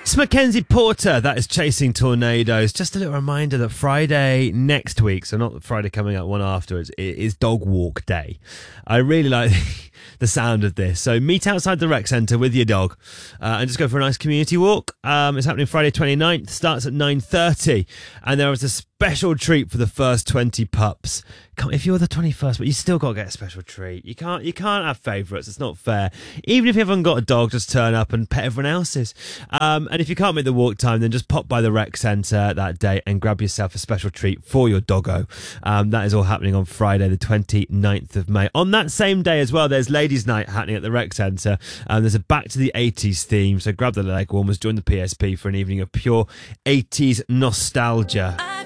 It's Mackenzie Porter. That is Chasing Tornadoes. Just a little reminder that Friday next week, so not Friday coming up, one afterwards, it is Dog Walk Day. I really like the sound of this. So meet outside the rec centre with your dog and just go for a nice community walk. It's happening Friday 29th, starts at 9:30, and there is a special treat for the first 20 pups. If you're the 21st, but you still got to get a special treat. You can't have favourites. It's not fair. Even if you haven't got a dog, just turn up and pet everyone else's. And if you can't make the walk time, then just pop by the rec centre that day and grab yourself a special treat for your doggo. That is all happening on Friday, the 29th of May. On that same day as well, there's Ladies' Night happening at the rec centre. There's a Back to the 80s theme, so grab the leg warmers, join the PSP for an evening of pure 80s nostalgia.